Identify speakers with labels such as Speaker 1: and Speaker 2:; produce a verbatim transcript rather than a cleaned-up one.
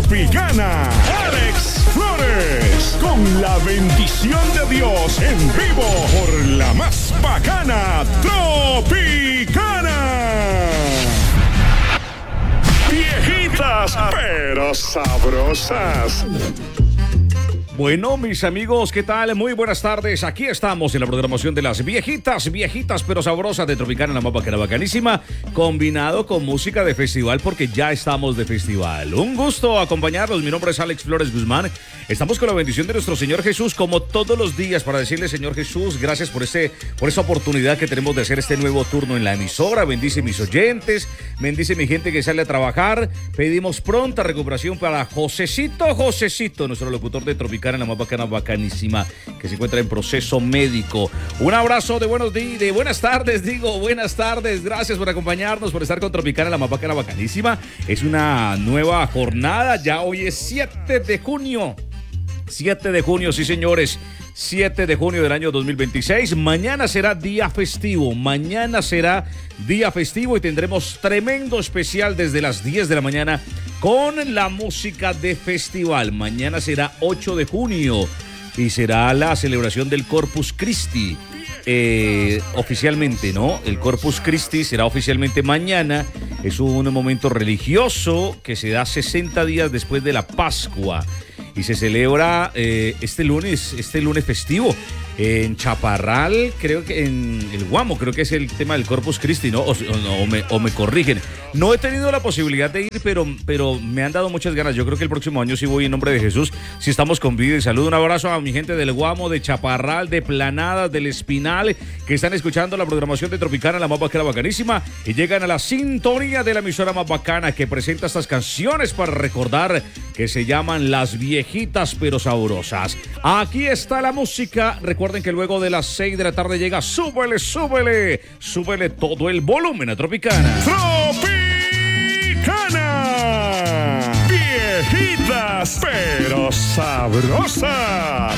Speaker 1: Tropicana. Alex Flores, con la bendición de Dios en vivo por la más bacana Tropicana. Viejitas pero sabrosas.
Speaker 2: Bueno, mis amigos, ¿qué tal? Muy buenas tardes. Aquí estamos en la programación de las viejitas, viejitas pero sabrosas de Tropicana, la más bacana, bacanísima, combinado con música de festival porque ya estamos de festival. Un gusto acompañarlos. Mi nombre es Alex Flores Guzmán. Estamos con la bendición de nuestro Señor Jesús como todos los días para decirle, Señor Jesús, gracias por este, por esa oportunidad que tenemos de hacer este nuevo turno en la emisora. Bendice mis oyentes, bendice mi gente que sale a trabajar. Pedimos pronta recuperación para Josecito, Josecito, nuestro locutor de Tropicana, la más bacana, bacanísima, que se encuentra en proceso médico. Un abrazo de buenos días, de buenas tardes, digo, buenas tardes. Gracias por acompañarnos, por estar con Tropicana, la más bacana, bacanísima. Es una nueva jornada, ya hoy es siete de junio. siete de junio, sí señores. siete de junio del año dos mil veintiséis. Mañana será día festivo. Mañana será día festivo y tendremos tremendo especial desde las diez de la mañana con la música de festival. Mañana será ocho de junio y será la celebración del Corpus Christi. Eh, oficialmente, ¿no? El Corpus Christi será oficialmente mañana. Es un momento religioso que se da sesenta días después de la Pascua. Y se celebra eh, este lunes, este lunes festivo en Chaparral, creo que en el Guamo, creo que es el tema del Corpus Christi, ¿no? O, o, o, me, o me corrigen. No he tenido la posibilidad de ir, pero, pero me han dado muchas ganas. Yo creo que el próximo año sí voy en nombre de Jesús, si estamos con vida y salud. Un abrazo a mi gente del Guamo, de Chaparral, de Planadas, del Espinal, que están escuchando la programación de Tropicana, la más bacana, bacanísima, y llegan a la sintonía de la emisora más bacana que presenta estas canciones para recordar, que se llaman Las Viejitas pero Sabrosas. Aquí está la música. Recuerden que luego de las seis de la tarde llega Súbele, súbele, súbele todo el volumen a Tropicana.
Speaker 1: Tropicana. Viejitas pero sabrosas.